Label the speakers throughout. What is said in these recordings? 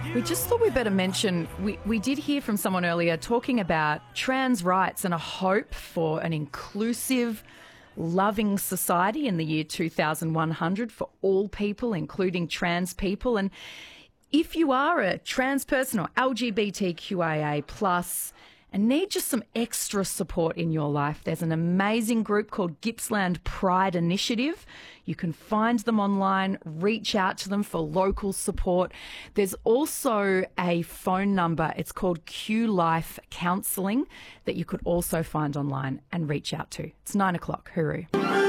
Speaker 1: We just thought we'd better mention, we did hear from someone earlier talking about trans rights and a hope for an inclusive, loving society in the year 2100 for all people, including trans people. And if you are a trans person or LGBTQIA plus and need just some extra support in your life, there's an amazing group called Gippsland Pride Initiative. You can find them online, reach out to them for local support. There's also a phone number, it's called Q Life Counselling, that you could also find online and reach out to. It's 9 o'clock. Hooroo.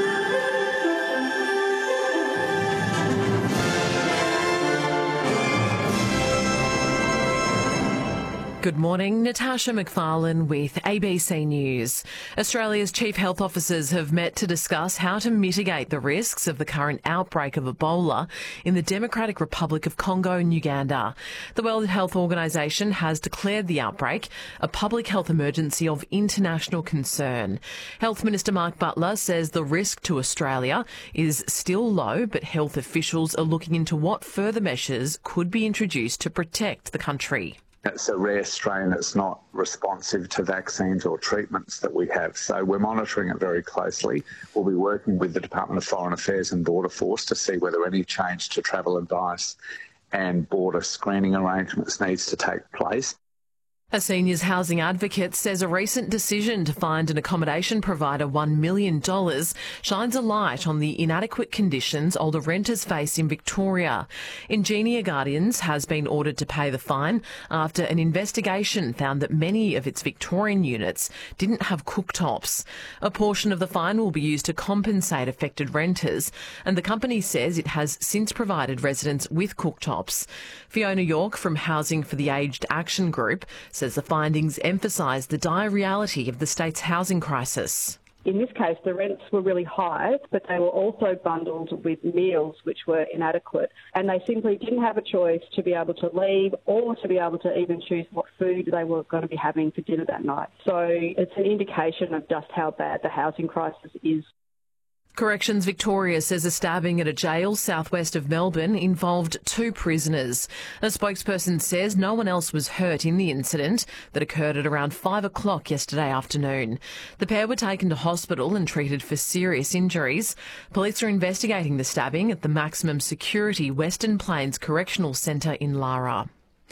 Speaker 2: Good morning, Natasha McFarlane with ABC News. Australia's chief health officers have met to discuss how to mitigate the risks of the current outbreak of Ebola in the Democratic Republic of Congo and Uganda. The World Health Organization has declared the outbreak a public health emergency of international concern. Health Minister Mark Butler says the risk to Australia is still low, but health officials are looking into what further measures could be introduced to protect the country.
Speaker 3: It's a rare strain that's not responsive to vaccines or treatments that we have. So we're monitoring it very closely. We'll be working with the Department of Foreign Affairs and Border Force to see whether any change to travel advice and border screening arrangements needs to take place.
Speaker 2: A seniors housing advocate says a recent decision to find an accommodation provider $1 million shines a light on the inadequate conditions older renters face in Victoria. Ingenia Guardians has been ordered to pay the fine after an investigation found that many of its Victorian units didn't have cooktops. A portion of the fine will be used to compensate affected renters, and the company says it has since provided residents with cooktops. Fiona York from Housing for the Aged Action Group says the findings emphasise the dire reality of the state's housing crisis.
Speaker 4: In this case, the rents were really high, but they were also bundled with meals which were inadequate, and they simply didn't have a choice to be able to leave or to be able to even choose what food they were going to be having for dinner that night. So it's an indication of just how bad the housing crisis is.
Speaker 2: Corrections Victoria says a stabbing at a jail southwest of Melbourne involved 2 prisoners. A spokesperson says no one else was hurt in the incident that occurred at around 5 o'clock yesterday afternoon. The pair were taken to hospital and treated for serious injuries. Police are investigating the stabbing at the maximum security Western Plains Correctional Centre in Lara.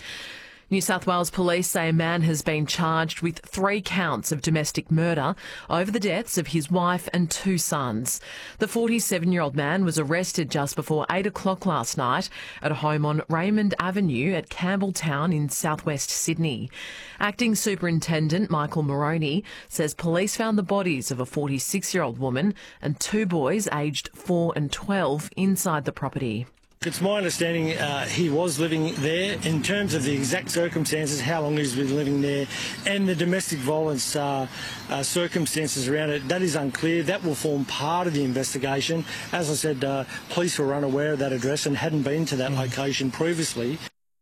Speaker 2: New South Wales police say a man has been charged with 3 counts of domestic murder over the deaths of his wife and 2 sons. The 47-year-old man was arrested just before 8 o'clock last night at a home on Raymond Avenue at Campbelltown in southwest Sydney. Acting Superintendent Michael Moroney says police found the bodies of a 46-year-old woman and 2 boys aged 4 and 12 inside the property.
Speaker 5: It's my understanding he was living there. In terms of the exact circumstances, how long he's been living there, and the domestic violence circumstances around it, that is unclear. That will form part of the investigation. As I said, police were unaware of that address and hadn't been to that location previously.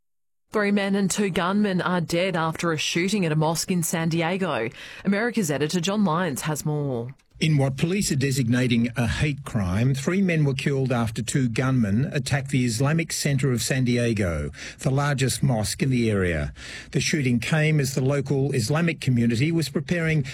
Speaker 2: 3 men and 2 gunmen are dead after a shooting at a mosque in San Diego. America's editor John Lyons has more.
Speaker 6: In what police are designating a hate crime, 3 men were killed after 2 gunmen attacked the Islamic Centre of San Diego, the largest mosque in the area. The shooting came as the local Islamic community was preparing